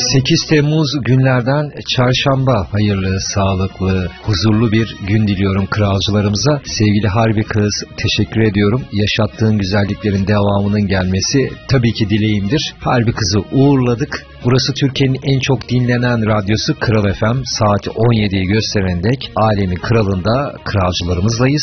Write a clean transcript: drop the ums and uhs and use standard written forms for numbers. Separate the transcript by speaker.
Speaker 1: 8 Temmuz günlerden çarşamba, hayırlı, sağlıklı, huzurlu bir gün diliyorum kralcılarımıza. Sevgili Harbi Kız, teşekkür ediyorum. Yaşattığın güzelliklerin devamının gelmesi tabii ki dileğimdir. Harbi Kız'ı uğurladık. Burası Türkiye'nin en çok dinlenen radyosu Kral FM. Saat 17'yi gösteren dek alemin kralında kralcılarımızdayız.